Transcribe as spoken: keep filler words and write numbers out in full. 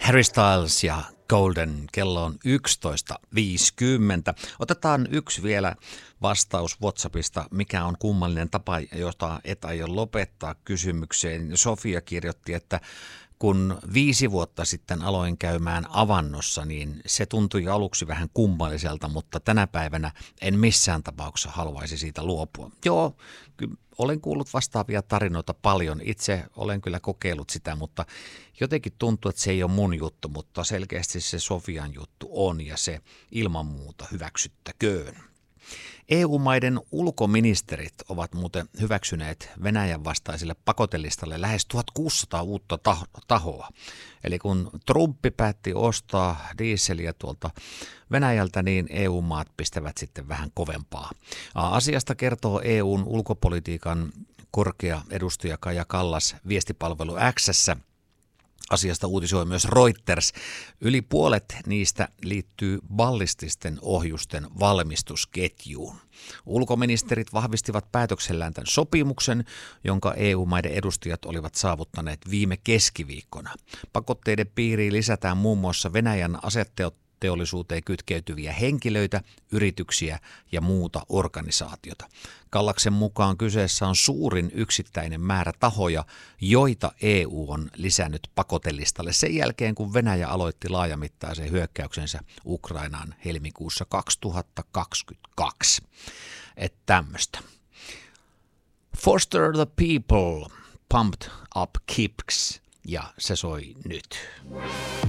Harry Styles ja Golden, kello on yksitoista viisikymmentä. Otetaan yksi vielä vastaus WhatsAppista, mikä on kummallinen tapa, jota et aio lopettaa kysymykseen. Sofia kirjoitti, että kun viisi vuotta sitten aloin käymään avannossa, niin se tuntui aluksi vähän kummalliselta, mutta tänä päivänä en missään tapauksessa haluaisi siitä luopua. Joo, olen kuullut vastaavia tarinoita paljon. Itse olen kyllä kokeillut sitä, mutta jotenkin tuntuu, että se ei ole mun juttu, mutta selkeästi se Sofian juttu on ja se ilman muuta hyväksyttäköön. E U-maiden ulkoministerit ovat muuten hyväksyneet Venäjän vastaiselle pakotelistalle lähes tuhatkuusisataa uutta tahoa. Eli kun Trumpi päätti ostaa diiseliä tuolta Venäjältä, niin E U-maat pistävät sitten vähän kovempaa. Asiasta kertoo E U:n ulkopolitiikan korkea edustaja Kaja Kallas viestipalvelu X:ssä. Asiasta uutisoi myös Reuters. Yli puolet niistä liittyy ballististen ohjusten valmistusketjuun. Ulkoministerit vahvistivat päätöksellään tämän sopimuksen, jonka E U-maiden edustajat olivat saavuttaneet viime keskiviikkona. Pakotteiden piiriin lisätään muun muassa Venäjän aseteollisuuteen kytkeytyviä henkilöitä, yrityksiä ja muuta organisaatiota. Kallaksen mukaan kyseessä on suurin yksittäinen määrä tahoja, joita E U on lisännyt pakotelistalle sen jälkeen, kun Venäjä aloitti laajamittaisen hyökkäyksensä Ukrainaan helmikuussa kaksituhattakaksikymmentäkaksi. Että tämmöistä. Foster the People, Pumped Up Kicks, ja se soi nyt.